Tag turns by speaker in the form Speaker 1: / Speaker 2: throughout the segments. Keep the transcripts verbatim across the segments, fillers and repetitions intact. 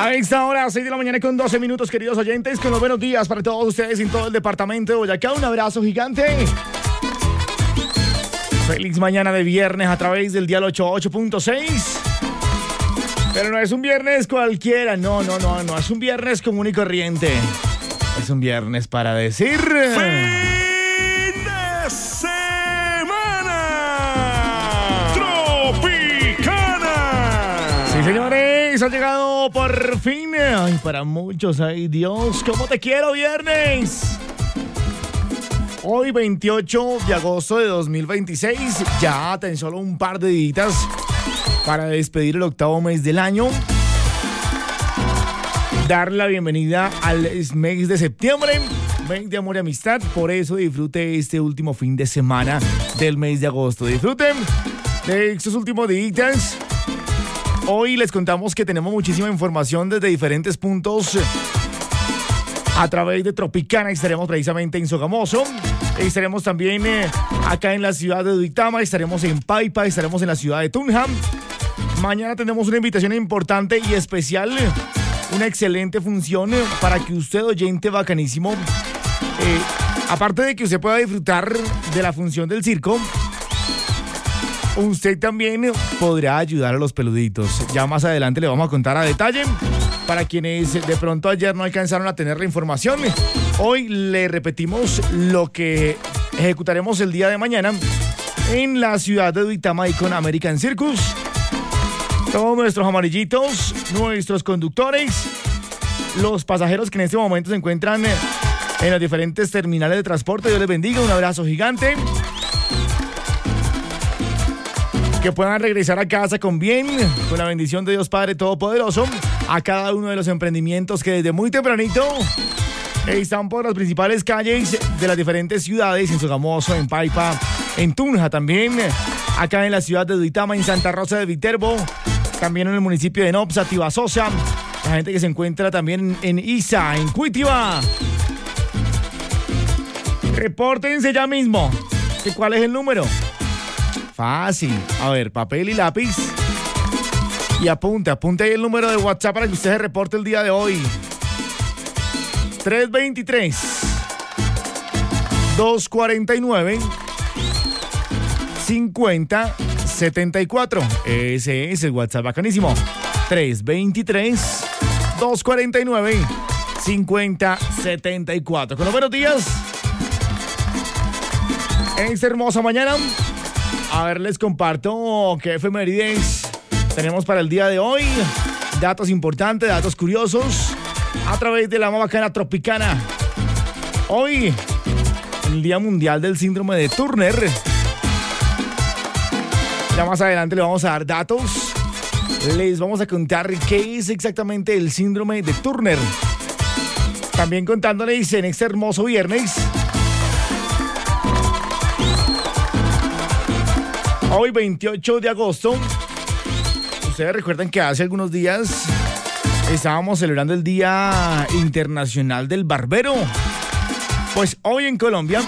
Speaker 1: A esta hora, seis de la mañana con doce minutos, queridos oyentes, con los buenos días para todos ustedes en todo el departamento de Boyacá. Un abrazo gigante. Feliz mañana de viernes a través del dial ochenta y ocho punto seis. Pero no es un viernes cualquiera, no, no, no, no, es un viernes común y corriente. Es un viernes para decir...
Speaker 2: ¡Fin de semana! ¡Tropicana!
Speaker 1: Sí, señores, ha llegado por fin. Ay, para muchos, ay Dios, ¿cómo te quiero, viernes? Hoy, veintiocho de agosto de dos mil veintiséis, ya tan solo un par de días para despedir el octavo mes del año. Dar la bienvenida al mes de septiembre, mes de amor y amistad. Por eso disfrute este último fin de semana del mes de agosto. Disfruten de estos últimos días. Hoy les contamos que tenemos muchísima información desde diferentes puntos a través de Tropicana. Estaremos precisamente en Sogamoso. Estaremos también eh, acá en la ciudad de Duitama. Estaremos en Paipa. Estaremos en la ciudad de Tunja. Mañana tenemos una invitación importante y especial. Una excelente función para que usted, oyente bacanísimo, eh, aparte de que usted pueda disfrutar de la función del circo, usted también podrá ayudar a los peluditos. Ya más adelante le vamos a contar a detalle. Para quienes de pronto ayer no alcanzaron a tener la información, hoy le repetimos lo que ejecutaremos el día de mañana en la ciudad de Duitama y con American Circus. Todos nuestros amarillitos, nuestros conductores, los pasajeros que en este momento se encuentran en los diferentes terminales de transporte, Dios les bendiga, un abrazo gigante. Que puedan regresar a casa con bien, con la bendición de Dios Padre Todopoderoso, a cada uno de los emprendimientos que desde muy tempranito están por las principales calles de las diferentes ciudades, en Sogamoso, en Paipa, en Tunja también, acá en la ciudad de Duitama, en Santa Rosa de Viterbo, también en el municipio de Nopsa, Tibasosa, la gente que se encuentra también en Isa, en Cuitiba. Repórtense ya mismo. ¿Cuál es el número? Fácil. A ver, papel y lápiz. Y apunte, apunte ahí el número de WhatsApp para que usted se reporte el día de hoy. tres dos tres, dos cuatro nueve, cinco cero siete cuatro. Ese es el WhatsApp bacanísimo. tres dos tres, dos cuatro nueve, cinco cero siete cuatro. Con los buenos días. En esta hermosa mañana, a ver, les comparto qué efemérides tenemos para el día de hoy. Datos importantes, datos curiosos, a través de la más bacana Tropicana. Hoy, el Día Mundial del Síndrome de Turner. Ya más adelante le vamos a dar datos. Les vamos a contar qué es exactamente el síndrome de Turner. También contándoles en este hermoso viernes. Hoy, veintiocho de agosto. Ustedes recuerdan que hace algunos días estábamos celebrando el Día Internacional del Barbero. Pues hoy en Colombia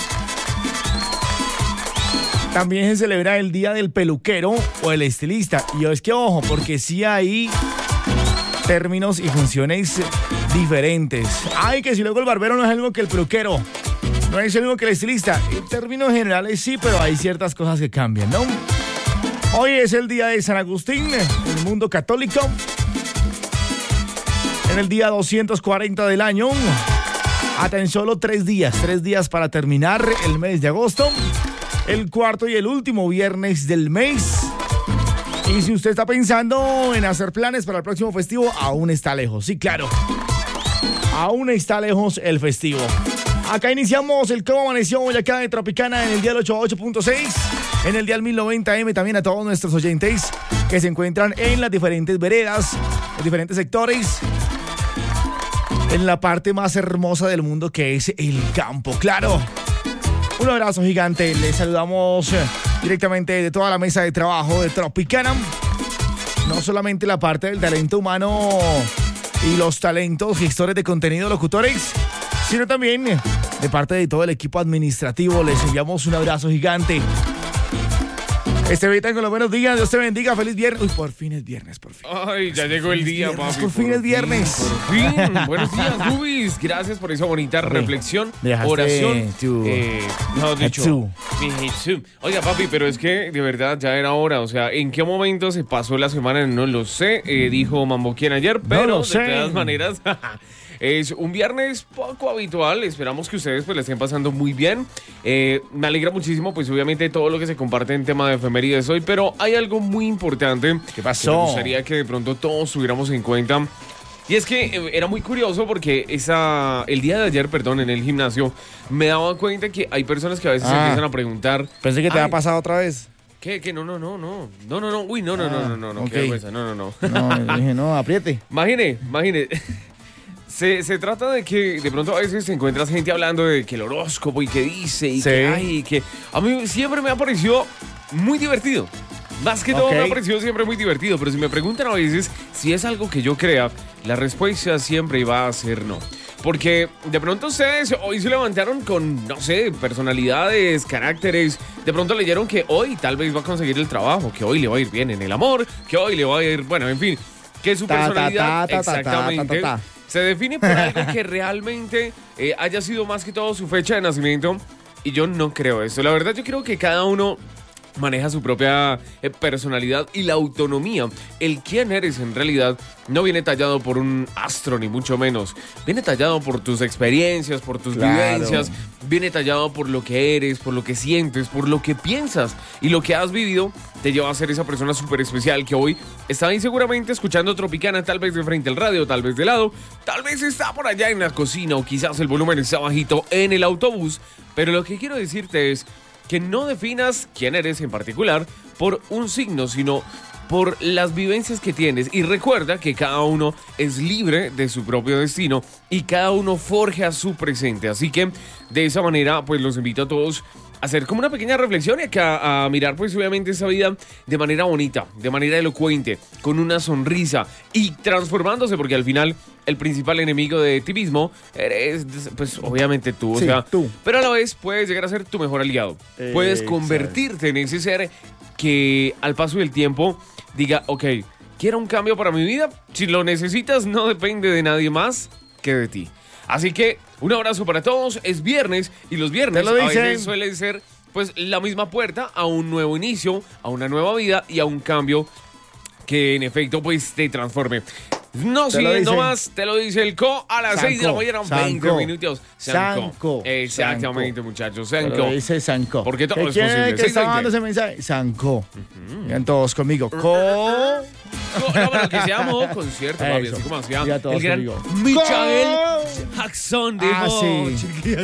Speaker 1: también se celebra el Día del Peluquero o el Estilista. Y es que, ojo, porque sí hay términos y funciones diferentes. Ay, que si luego el barbero no es el mismo que el peluquero, no es el mismo que el estilista. En términos generales sí, pero hay ciertas cosas que cambian, ¿no? Hoy es el día de San Agustín, en el mundo católico. En el día doscientos cuarenta del año. A tan solo tres días, tres días para terminar el mes de agosto. El cuarto y el último viernes del mes. Y si usted está pensando en hacer planes para el próximo festivo, aún está lejos. Sí, claro. Aún está lejos el festivo. Acá iniciamos el Cómo Amaneció Boyacá de Tropicana en el dial ochenta y ocho punto seis, en el dial mil noventa eme, también a todos nuestros oyentes que se encuentran en las diferentes veredas, los diferentes sectores, en la parte más hermosa del mundo que es el campo, claro. Un abrazo gigante, les saludamos directamente de toda la mesa de trabajo de Tropicana. No solamente la parte del talento humano y los talentos, gestores de contenido, locutores, sino también de parte de todo el equipo administrativo. Les enviamos un abrazo gigante. Estevitan con los buenos días, Dios te bendiga, feliz viernes. Uy, por fin es viernes, por fin.
Speaker 3: Ay, ya llegó el día,
Speaker 1: viernes,
Speaker 3: papi.
Speaker 1: Por fin es viernes.
Speaker 3: Por fin. Buenos días, Rubis. Gracias por esa bonita reflexión,
Speaker 1: Dejaste
Speaker 3: oración.
Speaker 1: tu-
Speaker 3: Eh, no, dicho.
Speaker 1: Hetsu.
Speaker 3: Mi Hetsu. Oiga, papi, pero es que de verdad ya era hora. O sea, ¿en qué momento se pasó la semana? No lo sé. Eh, dijo Mamboquien ayer, pero
Speaker 1: lo
Speaker 3: de
Speaker 1: sé.
Speaker 3: todas maneras. Es un viernes poco habitual, esperamos que ustedes pues la estén pasando muy bien. Eh, me alegra muchísimo pues obviamente todo lo que se comparte en tema de efemérides hoy, pero hay algo muy importante.
Speaker 1: ¿Qué pasó?
Speaker 3: Que me gustaría que de pronto todos tuviéramos en cuenta. Y es que eh, era muy curioso porque esa, el día de ayer, perdón, en el gimnasio, me daba cuenta que hay personas que a veces
Speaker 1: Ah.
Speaker 3: empiezan a preguntar.
Speaker 1: Pensé que te
Speaker 3: "Ay,
Speaker 1: había pasado otra vez.
Speaker 3: ¿Qué? ¿Qué? No, no, no, no. No, no, no. Uy, no, no, no, no, no, no.
Speaker 1: ok.
Speaker 3: Qué vergüenza. No, no, no.
Speaker 1: No, yo dije, no, apriete.
Speaker 3: Imagine, imagine. Se, se trata de que de pronto a veces te encuentras gente hablando de que el horóscopo y que dice y
Speaker 1: Sí.
Speaker 3: que hay y que a mí siempre me ha parecido muy divertido. Más que todo
Speaker 1: Ok.
Speaker 3: me ha parecido siempre muy divertido, pero si me preguntan a veces si es algo que yo crea, la respuesta siempre va a ser no. Porque de pronto ustedes hoy se levantaron con, no sé, personalidades, caracteres. De pronto leyeron que hoy tal vez va a conseguir el trabajo, que hoy le va a ir bien en el amor, que hoy le va a ir, bueno, en fin, que su
Speaker 1: Ta, ta,
Speaker 3: personalidad
Speaker 1: ta, ta, ta, ta,
Speaker 3: exactamente
Speaker 1: ta, ta.
Speaker 3: se define por algo que realmente eh, haya sido más que todo su fecha de nacimiento. Y yo no creo eso. La verdad, yo creo que cada uno maneja su propia eh, personalidad y la autonomía. El quién eres en realidad no viene tallado por un astro, ni mucho menos. Viene tallado por tus experiencias, por tus
Speaker 1: Claro.
Speaker 3: vivencias. Viene tallado por lo que eres, por lo que sientes, por lo que piensas. Y lo que has vivido te lleva a ser esa persona súper especial que hoy está ahí seguramente escuchando Tropicana, tal vez de frente al radio, tal vez de lado, tal vez está por allá en la cocina o quizás el volumen está bajito en el autobús. Pero lo que quiero decirte es que no definas quién eres en particular por un signo, sino por las vivencias que tienes. Y recuerda que cada uno es libre de su propio destino y cada uno forja su presente. Así que de esa manera, pues los invito a todos a hacer como una pequeña reflexión y a, a mirar pues obviamente esa vida de manera bonita, de manera elocuente, con una sonrisa y transformándose, porque al final el principal enemigo de ti mismo eres pues obviamente tú, o
Speaker 1: Sí,
Speaker 3: sea,
Speaker 1: tú.
Speaker 3: pero a la vez puedes llegar a ser tu mejor aliado. Puedes
Speaker 1: Exacto.
Speaker 3: convertirte en ese ser que al paso del tiempo diga, ok, quiero un cambio para mi vida. Si lo necesitas, no depende de nadie más que de ti. Así que un abrazo para todos. Es viernes y los viernes
Speaker 1: Te lo
Speaker 3: a
Speaker 1: dicen.
Speaker 3: veces suelen ser pues la misma puerta a un nuevo inicio, a una nueva vida y a un cambio que en efecto pues te transforme. No
Speaker 1: Te lo
Speaker 3: siguiendo
Speaker 1: dicen.
Speaker 3: más, te lo dice el Co a las
Speaker 1: Sanco,
Speaker 3: seis de la mañana, veinte
Speaker 1: Sanco,
Speaker 3: minutos.
Speaker 1: Sanco,
Speaker 3: Exactamente,
Speaker 1: Sanco.
Speaker 3: muchachos.
Speaker 1: Pero
Speaker 3: Sanco.
Speaker 1: dice Sanco.
Speaker 3: Porque todo
Speaker 1: ¿Qué
Speaker 3: es
Speaker 1: quiere
Speaker 3: posible.
Speaker 1: que
Speaker 3: seis
Speaker 1: está
Speaker 3: veinte.
Speaker 1: dando ese mensaje? Sanco. Vean todos conmigo. Co.
Speaker 3: No, no, pero que se llamó concierto, papi,
Speaker 1: Eso.
Speaker 3: así como hacía
Speaker 1: Ya todos
Speaker 3: el gran
Speaker 1: conmigo.
Speaker 3: Michael
Speaker 1: Co.
Speaker 3: Jackson de
Speaker 1: Ah,
Speaker 3: voz.
Speaker 1: sí.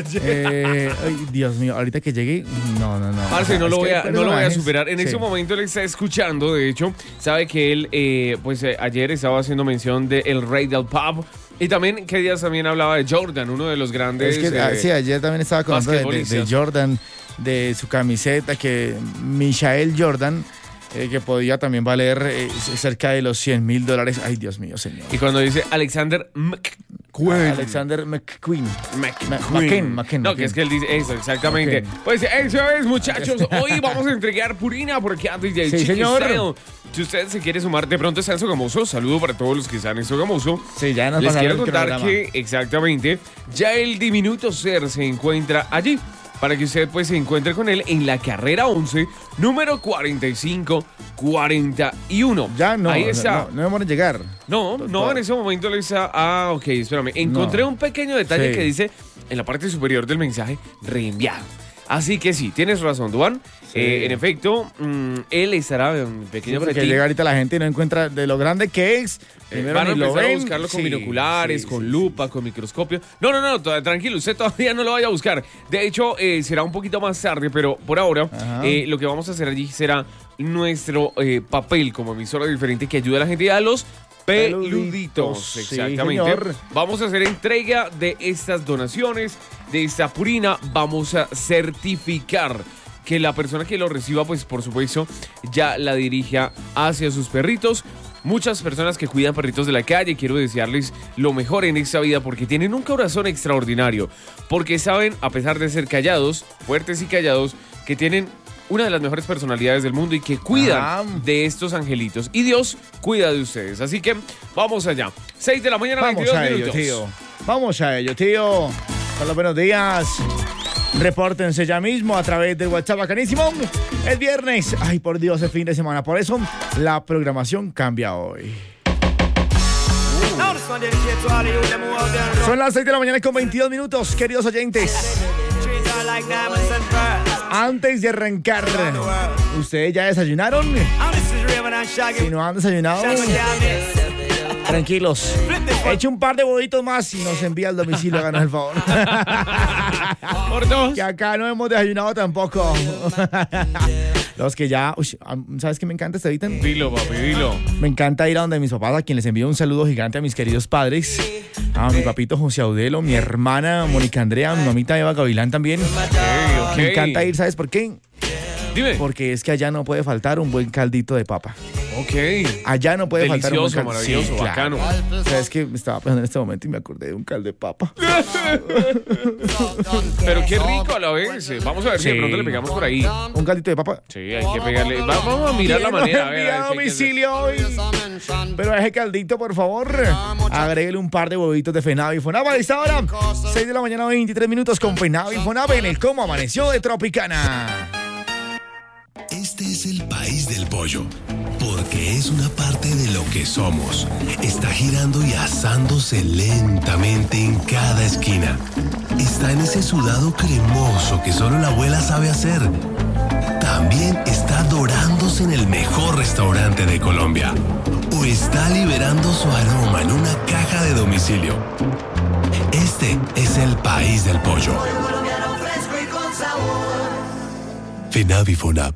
Speaker 1: Eh, ay, Dios mío, ahorita que llegué, no, no, no.
Speaker 3: Parce, no
Speaker 1: Es
Speaker 3: lo,
Speaker 1: que
Speaker 3: voy a,
Speaker 1: hay
Speaker 3: no lo voy a
Speaker 1: personajes-
Speaker 3: superar. En
Speaker 1: sí.
Speaker 3: ese momento él está escuchando, de hecho, sabe que él, eh, pues eh, ayer estaba haciendo mención de El Rey del Pop. Y también, ¿qué días también hablaba de Jordan, uno de los grandes?
Speaker 1: Es que, ah,
Speaker 3: eh,
Speaker 1: sí, ayer también estaba contando de, de- de
Speaker 3: basquetbolistas.
Speaker 1: Jordan, de su camiseta, que Michael Jordan, eh, que podía también valer eh, cerca de los cien mil dólares. Ay, Dios mío, señor.
Speaker 3: Y cuando dice Alexander McQueen.
Speaker 1: Alexander McQueen.
Speaker 3: McQueen.
Speaker 1: McQueen, McQueen,
Speaker 3: No,
Speaker 1: McQueen.
Speaker 3: que es que él dice eso, exactamente.
Speaker 1: McQueen.
Speaker 3: Pues eso es, muchachos. Hoy vamos a entregar Purina porque antes de
Speaker 1: Sí, señor.
Speaker 3: Si usted se quiere sumar, de pronto está en Sogamoso. Saludo para todos los que están en Sogamoso.
Speaker 1: Sí, ya nos
Speaker 3: Les
Speaker 1: pasaron
Speaker 3: quiero
Speaker 1: el
Speaker 3: contar
Speaker 1: cronograma.
Speaker 3: que exactamente ya el diminuto ser se encuentra allí para que usted pues se encuentre con él en la carrera once, número cuarenta y cinco cuarenta y uno.
Speaker 1: Ya no,
Speaker 3: Ahí está.
Speaker 1: no, no demora en llegar.
Speaker 3: No, no, en ese momento le está. Ah, ok, espérame. Encontré
Speaker 1: No.
Speaker 3: un pequeño detalle
Speaker 1: Sí.
Speaker 3: que dice en la parte superior del mensaje reenviado. Así que sí, tienes razón, Duan.
Speaker 1: Sí.
Speaker 3: Eh, en efecto, mm, él estará en un
Speaker 1: Sí,
Speaker 3: pequeño
Speaker 1: porque
Speaker 3: fetín.
Speaker 1: llega ahorita la gente y no encuentra de lo grande que es.
Speaker 3: Eh,
Speaker 1: Primero
Speaker 3: van a
Speaker 1: ni lo
Speaker 3: empezar a
Speaker 1: ven.
Speaker 3: buscarlo con
Speaker 1: Sí,
Speaker 3: binoculares,
Speaker 1: sí,
Speaker 3: con
Speaker 1: sí,
Speaker 3: lupa, con microscopio. No, no, no, to- tranquilo, usted todavía no lo vaya a buscar. De hecho, eh, será un poquito más tarde, pero por ahora
Speaker 1: Ajá.
Speaker 3: eh, lo que vamos a hacer allí será nuestro eh, papel como emisora diferente que ayude a la gente a los peluditos.
Speaker 1: Peluditos, sí,
Speaker 3: Exactamente.
Speaker 1: señor.
Speaker 3: Vamos a hacer entrega de estas donaciones, de esta purina. Vamos a certificar que la persona que lo reciba, pues por supuesto, ya la dirija hacia sus perritos. Muchas personas que cuidan perritos de la calle, quiero desearles lo mejor en esta vida porque tienen un corazón extraordinario. Porque saben, a pesar de ser callados, fuertes y callados, que tienen una de las mejores personalidades del mundo y que cuidan
Speaker 1: Ah.
Speaker 3: de estos angelitos. Y Dios cuida de ustedes. Así que vamos allá. seis de la mañana,
Speaker 1: Vamos
Speaker 3: veintidós
Speaker 1: a ello,
Speaker 3: minutos.
Speaker 1: tío. Vamos a ello, tío. Hola, buenos días. Repórtense ya mismo a través del WhatsApp bacanísimo. El viernes, ay por Dios, el fin de semana. Por eso la programación cambia hoy. Son las seis de la mañana con veintidós minutos, queridos oyentes. Antes de arrancar, ¿ustedes ya desayunaron? Si no han desayunado, tranquilos. Eche un par de huevitos más y nos envía al domicilio, háganos el favor.
Speaker 3: Por dos.
Speaker 1: Que acá no hemos desayunado tampoco. Los que ya... Uy, ¿sabes qué me encanta este Vitan?
Speaker 3: Dilo, papi, dilo.
Speaker 1: Me encanta ir a donde mis papás, a quien les envío un saludo gigante a mis queridos padres. A mi papito José Audelo, mi hermana Mónica Andrea, mi mamita Eva Gavilán también.
Speaker 3: Ok, ok.
Speaker 1: Me encanta ir, ¿sabes por qué?
Speaker 3: Dime.
Speaker 1: Porque es que allá no puede faltar un buen caldito de papa.
Speaker 3: Ok.
Speaker 1: Allá no puede faltar un buen
Speaker 3: Delicioso,
Speaker 1: caldito.
Speaker 3: maravilloso, bacano.
Speaker 1: O sea, es que me estaba pensando en este momento y me acordé de un caldo de papa.
Speaker 3: Pero qué rico a la vez. Vamos a ver si de
Speaker 1: Sí.
Speaker 3: pronto le pegamos por ahí.
Speaker 1: Un caldito de papa.
Speaker 3: Sí, hay que pegarle. Va- Vamos a mirar la
Speaker 1: ¿Quién nos
Speaker 3: manera. A ver,
Speaker 1: envía
Speaker 3: a ver
Speaker 1: a
Speaker 3: qué hay que hacer.
Speaker 1: domicilio hoy? Pero a ese caldito, por favor, agréguele un par de huevitos de Fenavi Fonab. A esta hora, seis de la mañana, veintitrés minutos con Fenavi Fonab en el Cómo Amaneció de Tropicana.
Speaker 4: Este es el país del pollo, porque es una parte de lo que somos. Está girando y asándose lentamente en cada esquina. Está en ese sudado cremoso que solo la abuela sabe hacer. También está dorándose en el mejor restaurante de Colombia. O está liberando su aroma en una caja de domicilio. Este es el país del pollo. Fenavi Fonab.